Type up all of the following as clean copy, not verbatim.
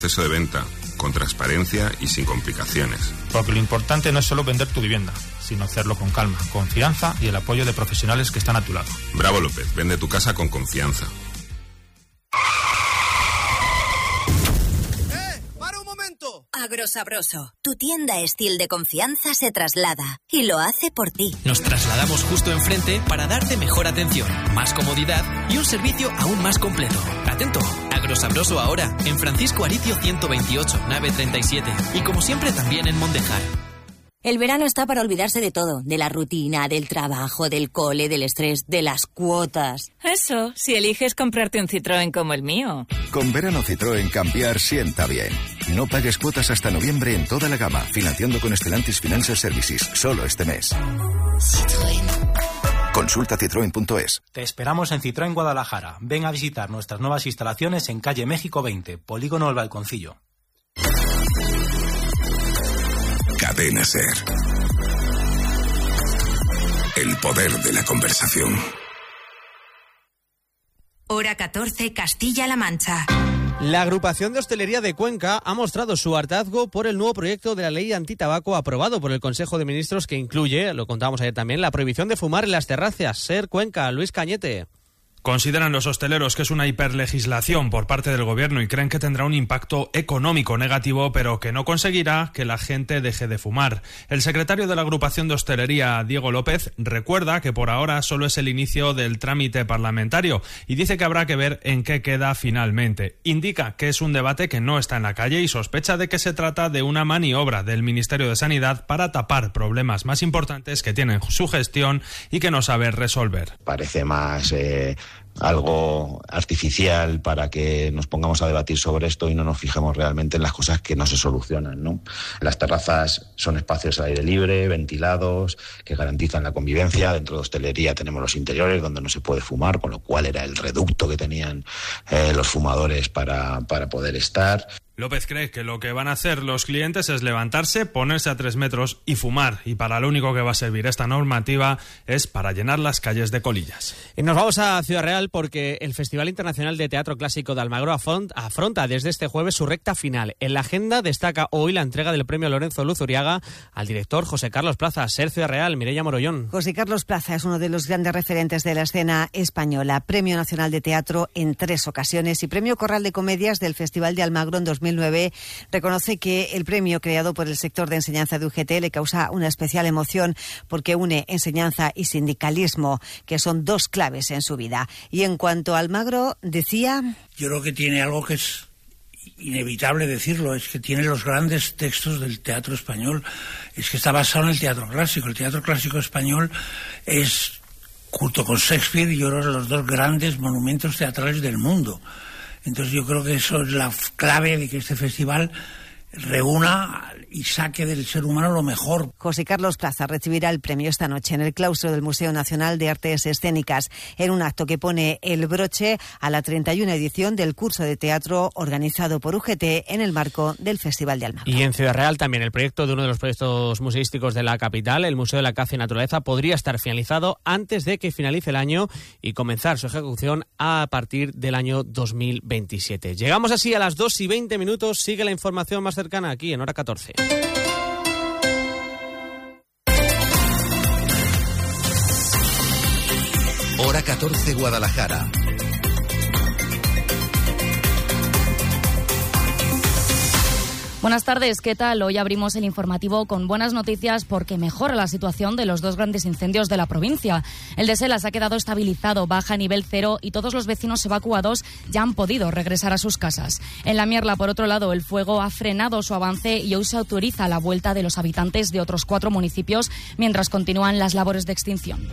Proceso de venta, con transparencia y sin complicaciones. Porque lo importante no es solo vender tu vivienda, sino hacerlo con calma, confianza y el apoyo de profesionales que están a tu lado. Bravo López, vende tu casa con confianza. ¡Para un momento! Agrosabroso, tu tienda Estil de confianza se traslada y lo hace por ti. Nos trasladamos justo enfrente para darte mejor atención, más comodidad y un servicio aún más completo. Atento, Agrosabroso ahora, en Francisco Aricio 128, nave 37 y como siempre también en Mondejar. El verano está para olvidarse de todo, de la rutina, del trabajo, del cole, del estrés, de las cuotas. Eso, si eliges comprarte un Citroën como el mío. Con verano Citroën cambiar sienta bien. No pagues cuotas hasta noviembre en toda la gama, financiando con Stellantis Financial Services, solo este mes. Citroën. Consulta citroen.es. Te esperamos en Citroën Guadalajara. Ven a visitar nuestras nuevas instalaciones en calle México 20, Polígono El Balconcillo. Cadena SER. El poder de la conversación. Hora 14, Castilla-La Mancha. La agrupación de hostelería de Cuenca ha mostrado su hartazgo por el nuevo proyecto de la ley antitabaco aprobado por el Consejo de Ministros que incluye, lo contábamos ayer también, la prohibición de fumar en las terrazas. SER Cuenca, Luis Cañete. Consideran los hosteleros que es una hiperlegislación por parte del gobierno y creen que tendrá un impacto económico negativo, pero que no conseguirá que la gente deje de fumar. El secretario de la agrupación de hostelería, Diego López, recuerda que por ahora solo es el inicio del trámite parlamentario y dice que habrá que ver en qué queda finalmente. Indica que es un debate que no está en la calle y sospecha de que se trata de una maniobra del Ministerio de Sanidad para tapar problemas más importantes que tienen su gestión y que no sabe resolver. Parece más algo artificial para que nos pongamos a debatir sobre esto y no nos fijemos realmente en las cosas que no se solucionan, ¿no? Las terrazas son espacios al aire libre, ventilados, que garantizan la convivencia. Dentro de hostelería tenemos los interiores donde no se puede fumar, con lo cual era el reducto que tenían los fumadores para poder estar. López cree que lo que van a hacer los clientes es levantarse, ponerse a 3 metros y fumar. Y para lo único que va a servir esta normativa es para llenar las calles de colillas. Y nos vamos a Ciudad Real porque el Festival Internacional de Teatro Clásico de Almagro afronta desde este jueves su recta final. En la agenda destaca hoy la entrega del premio Lorenzo Luzuriaga al director José Carlos Plaza. SER Ciudad Real, Mireia Morollón. José Carlos Plaza es uno de los grandes referentes de la escena española. Premio Nacional de Teatro en 3 ocasiones y Premio Corral de Comedias del Festival de Almagro en 2009. Reconoce que el premio creado por el sector de enseñanza de UGT le causa una especial emoción porque une enseñanza y sindicalismo, que son 2 claves en su vida. Y en cuanto a Almagro, decía... Yo creo que tiene algo que es inevitable decirlo, es que tiene los grandes textos del teatro español, es que está basado en el teatro clásico. El teatro clásico español es, junto con Shakespeare, yo creo, los 2 grandes monumentos teatrales del mundo. Entonces yo creo que eso es la clave de que este festival reúna y saque del ser humano lo mejor. José Carlos Plaza recibirá el premio esta noche en el claustro del Museo Nacional de Artes Escénicas, en un acto que pone el broche a la 31 edición del curso de teatro organizado por UGT en el marco del Festival de Almagro. Y en Ciudad Real también el proyecto de uno de los proyectos museísticos de la capital, el Museo de la Caza y Naturaleza, podría estar finalizado antes de que finalice el año y comenzar su ejecución a partir del año 2027. Llegamos así a las 2:20. Sigue la información más cercana aquí en Hora 14. Hora 14 Guadalajara. Buenas tardes, ¿qué tal? Hoy abrimos el informativo con buenas noticias porque mejora la situación de los 2 grandes incendios de la provincia. El de Selas ha quedado estabilizado, baja a nivel 0 y todos los vecinos evacuados ya han podido regresar a sus casas. En La Mierla, por otro lado, el fuego ha frenado su avance y hoy se autoriza la vuelta de los habitantes de otros 4 municipios mientras continúan las labores de extinción.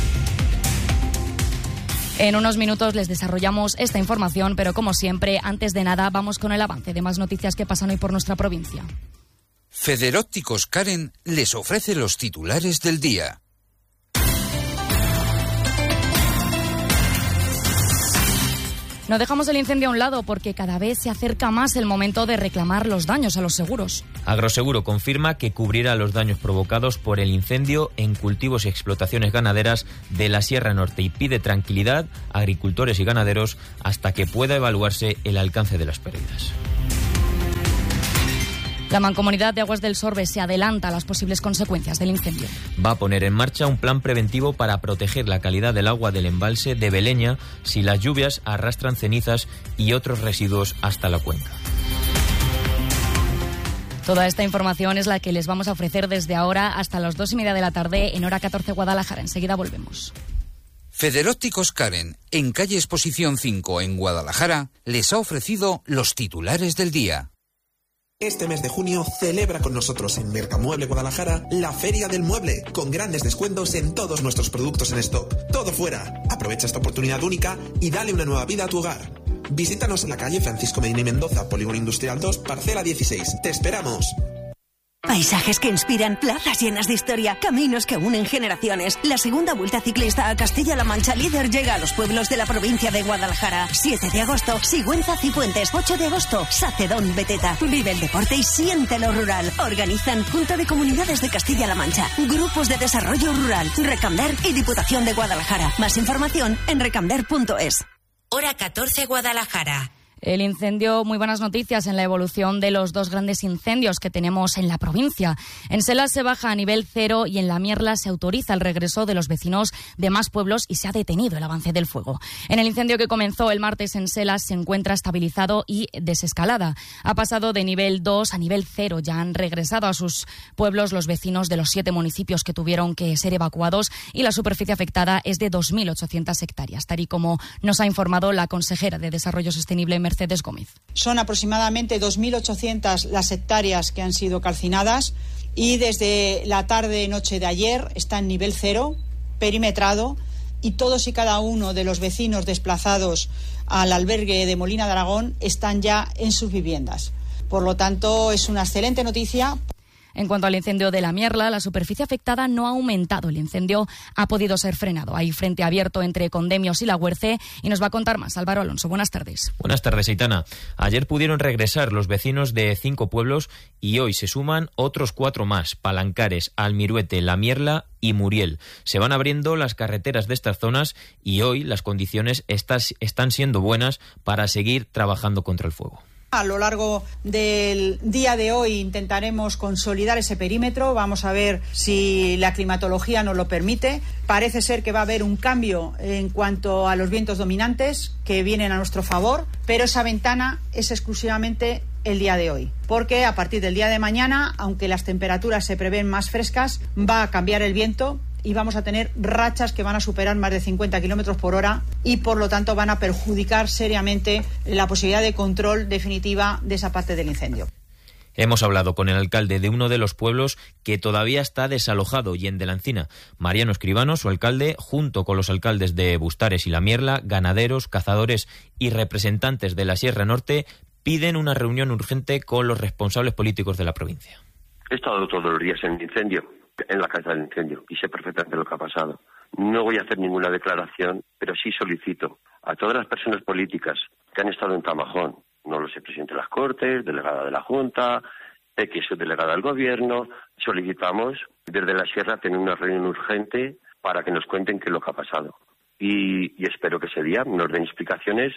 En unos minutos les desarrollamos esta información, pero como siempre, antes de nada, vamos con el avance de más noticias que pasan hoy por nuestra provincia. Federópticos Karen les ofrece los titulares del día. No dejamos el incendio a un lado porque cada vez se acerca más el momento de reclamar los daños a los seguros. Agroseguro confirma que cubrirá los daños provocados por el incendio en cultivos y explotaciones ganaderas de la Sierra Norte y pide tranquilidad a agricultores y ganaderos hasta que pueda evaluarse el alcance de las pérdidas. La Mancomunidad de Aguas del Sorbe se adelanta a las posibles consecuencias del incendio. Va a poner en marcha un plan preventivo para proteger la calidad del agua del embalse de Beleña si las lluvias arrastran cenizas y otros residuos hasta la cuenca. Toda esta información es la que les vamos a ofrecer desde ahora hasta las 2:30 de la tarde en hora 14 Guadalajara. Enseguida volvemos. Federópticos Karen, en calle Exposición 5 en Guadalajara, les ha ofrecido los titulares del día. Este mes de junio celebra con nosotros en Mercamueble Guadalajara la Feria del Mueble, con grandes descuentos en todos nuestros productos en stock. Todo fuera. Aprovecha esta oportunidad única y dale una nueva vida a tu hogar. Visítanos en la calle Francisco Medina y Mendoza, Polígono Industrial 2, parcela 16. ¡Te esperamos! Paisajes que inspiran, plazas llenas de historia, caminos que unen generaciones. La segunda Vuelta Ciclista a Castilla-La Mancha Líder llega a los pueblos de la provincia de Guadalajara. 7 de agosto, Sigüenza Cifuentes. 8 de agosto, Sacedón Beteta. Vive el deporte y siéntelo rural. Organizan Junta de Comunidades de Castilla-La Mancha, Grupos de Desarrollo Rural, Recamder y Diputación de Guadalajara. Más información en recamder.es. Hora 14 Guadalajara. El incendio, muy buenas noticias en la evolución de los dos grandes incendios que tenemos en la provincia. En Selas se baja a nivel 0 y en La Mierla se autoriza el regreso de los vecinos de más pueblos y se ha detenido el avance del fuego. En el incendio que comenzó el martes en Selas se encuentra estabilizado y desescalada. Ha pasado de nivel 2 a nivel 0. Ya han regresado a sus pueblos los vecinos de los 7 municipios que tuvieron que ser evacuados y la superficie afectada es de 2.800 hectáreas, tal y como nos ha informado la consejera de Desarrollo Sostenible, Mercedes Gómez. Son aproximadamente 2.800 las hectáreas que han sido calcinadas y desde la tarde-noche de ayer está en nivel 0, perimetrado, y todos y cada uno de los vecinos desplazados al albergue de Molina de Aragón están ya en sus viviendas. Por lo tanto, es una excelente noticia. En cuanto al incendio de La Mierla, la superficie afectada no ha aumentado. El incendio ha podido ser frenado. Hay frente abierto entre Condemios y La Huerce y nos va a contar más Álvaro Alonso. Buenas tardes. Buenas tardes, Aitana. Ayer pudieron regresar los vecinos de 5 pueblos y hoy se suman otros 4 más: Palancares, Almiruete, La Mierla y Muriel. Se van abriendo las carreteras de estas zonas y hoy las condiciones están siendo buenas para seguir trabajando contra el fuego. A lo largo del día de hoy intentaremos consolidar ese perímetro. Vamos a ver si la climatología nos lo permite. Parece ser que va a haber un cambio en cuanto a los vientos dominantes que vienen a nuestro favor, pero esa ventana es exclusivamente el día de hoy, porque a partir del día de mañana, aunque las temperaturas se prevén más frescas, va a cambiar el viento y vamos a tener rachas que van a superar más de 50 kilómetros por hora y por lo tanto van a perjudicar seriamente la posibilidad de control definitiva de esa parte del incendio. Hemos hablado con el alcalde de uno de los pueblos que todavía está desalojado y en de la Encina. Mariano Escribano, su alcalde, junto con los alcaldes de Bustares y La Mierla, ganaderos, cazadores y representantes de la Sierra Norte, piden una reunión urgente con los responsables políticos de la provincia. He estado todos los días en el incendio, en la casa del incendio, y sé perfectamente lo que ha pasado. No voy a hacer ninguna declaración, pero sí solicito a todas las personas políticas que han estado en Tamajón, no lo sé, presidente de las Cortes, delegada de la Junta, X delegada del Gobierno, solicitamos desde la Sierra tener una reunión urgente para que nos cuenten qué es lo que ha pasado. Y espero que ese día nos den explicaciones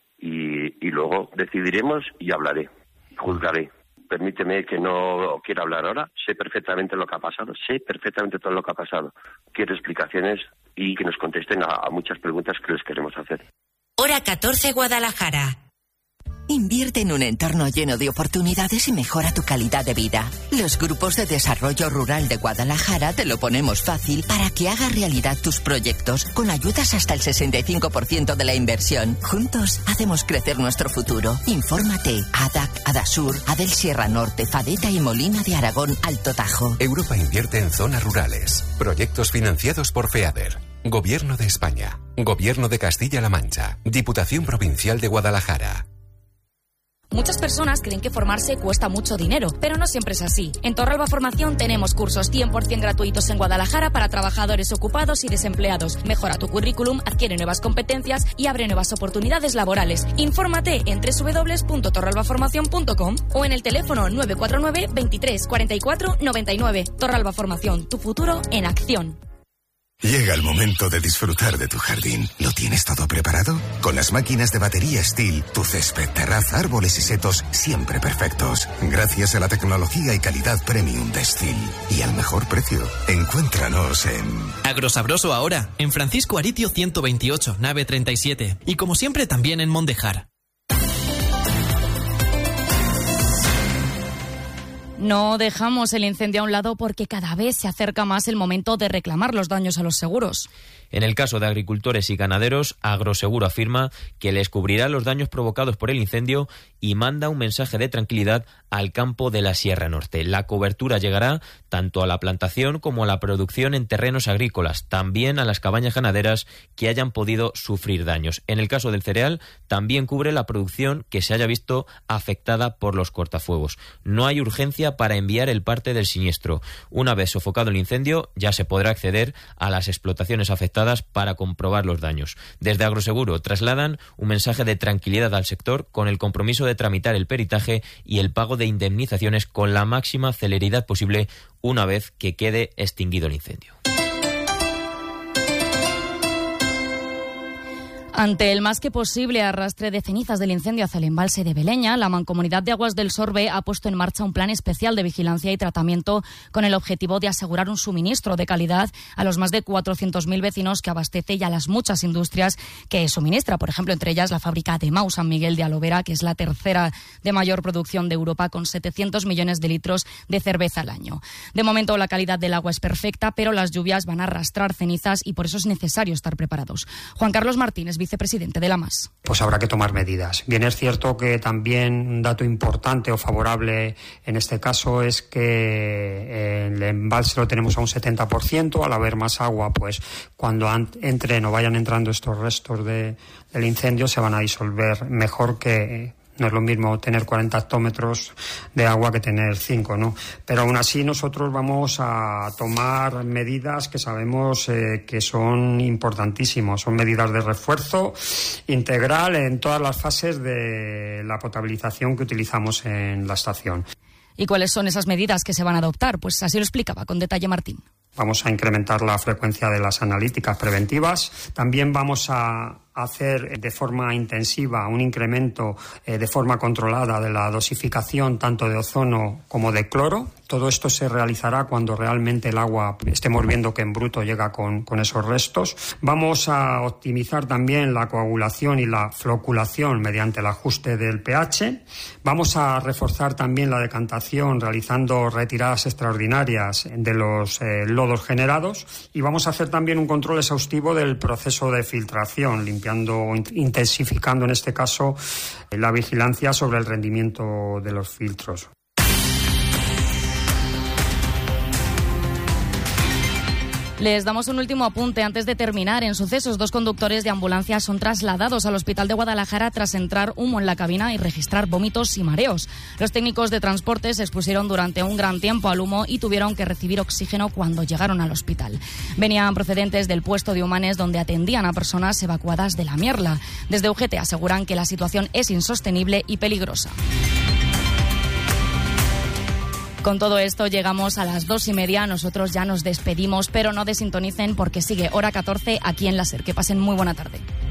y luego decidiremos y hablaré, juzgaré. Permíteme que no quiera hablar ahora, sé perfectamente lo que ha pasado, sé perfectamente todo lo que ha pasado. Quiero explicaciones y que nos contesten a muchas preguntas que les queremos hacer. Hora 14 Guadalajara. Invierte en un entorno lleno de oportunidades y mejora tu calidad de vida. Los grupos de desarrollo rural de Guadalajara te lo ponemos fácil para que hagas realidad tus proyectos con ayudas hasta el 65% de la inversión. Juntos hacemos crecer nuestro futuro. Infórmate. ADAC, Adasur, Adel Sierra Norte, Fadeta y Molina de Aragón, Alto Tajo. Europa invierte en zonas rurales. Proyectos financiados por FEADER. Gobierno de España. Gobierno de Castilla-La Mancha. Diputación Provincial de Guadalajara. Muchas personas creen que formarse cuesta mucho dinero, pero no siempre es así. En Torralba Formación tenemos cursos 100% gratuitos en Guadalajara para trabajadores ocupados y desempleados. Mejora tu currículum, adquiere nuevas competencias y abre nuevas oportunidades laborales. Infórmate en www.torralbaformacion.com o en el teléfono 949 23 44 99. Torralba Formación, tu futuro en acción. Llega el momento de disfrutar de tu jardín. ¿Lo tienes todo preparado? Con las máquinas de batería Stihl, tu césped, terraza, árboles y setos siempre perfectos. Gracias a la tecnología y calidad premium de Stihl. Y al mejor precio. Encuéntranos en... Agrosabroso ahora, en Francisco Aritio 128, nave 37. Y como siempre también en Mondejar. No dejamos el incendio a un lado porque cada vez se acerca más el momento de reclamar los daños a los seguros. En el caso de agricultores y ganaderos, Agroseguro afirma que les cubrirá los daños provocados por el incendio y manda un mensaje de tranquilidad al campo de la Sierra Norte. La cobertura llegará tanto a la plantación como a la producción en terrenos agrícolas, también a las cabañas ganaderas que hayan podido sufrir daños. En el caso del cereal, también cubre la producción que se haya visto afectada por los cortafuegos. No hay urgencia para enviar el parte del siniestro. Una vez sofocado el incendio, ya se podrá acceder a las explotaciones afectadas para comprobar los daños. Desde Agroseguro trasladan un mensaje de tranquilidad al sector con el compromiso de tramitar el peritaje y el pago de indemnizaciones con la máxima celeridad posible una vez que quede extinguido el incendio. Ante el más que posible arrastre de cenizas del incendio hacia el embalse de Beleña, la Mancomunidad de Aguas del Sorbe ha puesto en marcha un plan especial de vigilancia y tratamiento con el objetivo de asegurar un suministro de calidad a los más de 400.000 vecinos que abastece y a las muchas industrias que suministra. Por ejemplo, entre ellas la fábrica de Mau San Miguel de Alovera, que es la tercera de mayor producción de Europa, con 700 millones de litros de cerveza al año. De momento la calidad del agua es perfecta, pero las lluvias van a arrastrar cenizas y por eso es necesario estar preparados. Juan Carlos Martínez, vicepresidente de la MAS. Pues habrá que tomar medidas. Bien, es cierto que también un dato importante o favorable en este caso es que el embalse lo tenemos a un 70%. Al haber más agua, pues cuando entren o vayan entrando estos restos del incendio se van a disolver mejor que... No es lo mismo tener 40 hectómetros de agua que tener 5, ¿no? Pero aún así nosotros vamos a tomar medidas que sabemos que son importantísimas. Son medidas de refuerzo integral en todas las fases de la potabilización que utilizamos en la estación. ¿Y cuáles son esas medidas que se van a adoptar? Pues así lo explicaba con detalle Martín. Vamos a incrementar la frecuencia de las analíticas preventivas. También vamos a hacer de forma intensiva un incremento de forma controlada de la dosificación tanto de ozono como de cloro. Todo esto se realizará cuando realmente el agua estemos viendo que en bruto llega con esos restos. Vamos a optimizar también la coagulación y la floculación mediante el ajuste del pH. Vamos a reforzar también la decantación realizando retiradas extraordinarias de los lodos generados y vamos a hacer también un control exhaustivo del proceso de filtración, intensificando en este caso la vigilancia sobre el rendimiento de los filtros. Les damos un último apunte antes de terminar. En sucesos, 2 conductores de ambulancia son trasladados al hospital de Guadalajara tras entrar humo en la cabina y registrar vómitos y mareos. Los técnicos de transporte se expusieron durante un gran tiempo al humo y tuvieron que recibir oxígeno cuando llegaron al hospital. Venían procedentes del puesto de Humanes donde atendían a personas evacuadas de la Mierla. Desde UGT aseguran que la situación es insostenible y peligrosa. Con todo esto llegamos a las 2:30. Nosotros ya nos despedimos, pero no desintonicen porque sigue Hora 14 aquí en la SER. Que pasen muy buena tarde.